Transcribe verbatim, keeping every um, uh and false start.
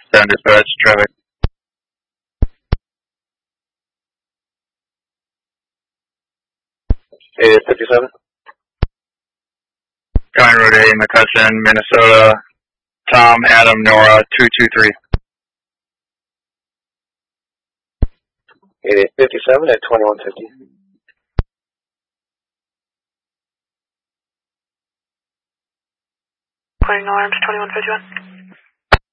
Seven dispatch, traffic. eight fifty-seven. County Road eight, McCutcheon, Minnesota. Tom, Adam, Nora, two two three. eight fifty-seven at twenty-one fifty. Quitting alarms, twenty-one fifty-one.